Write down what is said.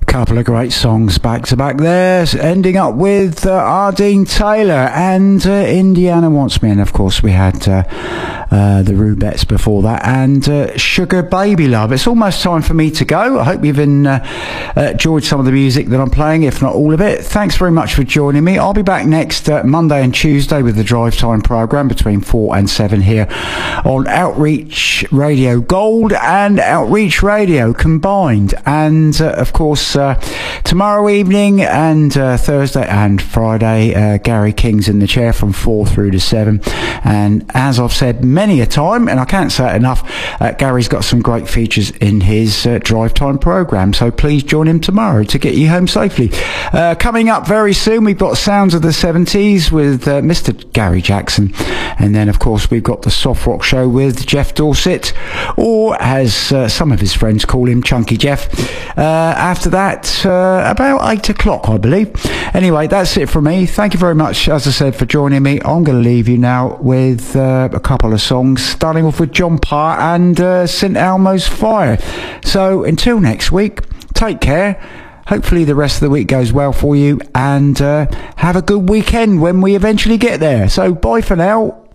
Couple of great songs back to back there, ending up with Ardeen Taylor and Indiana Wants Me, and of course we had the Rubettes before that, and Sugar Baby Love. It's almost time for me to go. I hope you've enjoyed some of the music that I'm playing, if not all of it. Thanks very much for joining me. I'll be back next Monday and Tuesday with the Drive Time programme between 4 and 7 here on Outreach Radio Gold and Outreach Radio combined, and of course tomorrow evening and Thursday and Friday, Gary King's in the chair from 4 through to 7. And as I've said many a time, and I can't say it enough, Gary's got some great features in his Drive Time programme, so please join him tomorrow to get you home safely. Coming up very soon, we've got Sounds of the 70s with Mr. Gary Jackson, and then of course we've got the Soft Rock Show with Jeff Dorset, or as some of his friends call him, Chunky Jeff. After that, about 8 o'clock, I believe. Anyway, that's it from me. Thank you very much, as I said, for joining me. I'm going to leave you now with a couple of songs, starting off with John Parr and St Elmo's Fire. So until next week, take care. Hopefully the rest of the week goes well for you, and have a good weekend when we eventually get there. So bye for now.